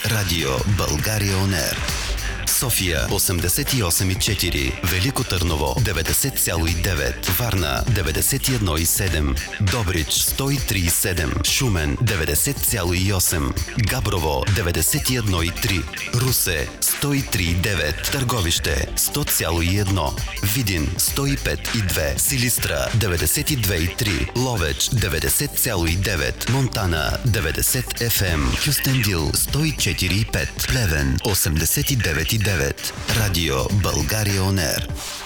Радио България On Air. София 88,4, Велико Търново 90,9, Варна 91,7, Добрич 103,7, Шумен 90,8, Габрово 91,3, Русе 103,9, Търговище 100,1, Видин 105,2, Силистра 92,3, Ловеч 90,9, Монтана 90 FM, Кюстендил 104,5, Плевен 89,9. Радио България On Air.